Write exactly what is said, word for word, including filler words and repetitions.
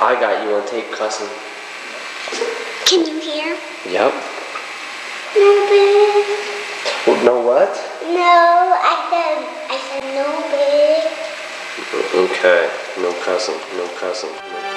I got you on tape cussing. Can you hear? Yep. No, babe. Well, no what? No, I said, I said no, babe. Okay, no cussing, no cussing. No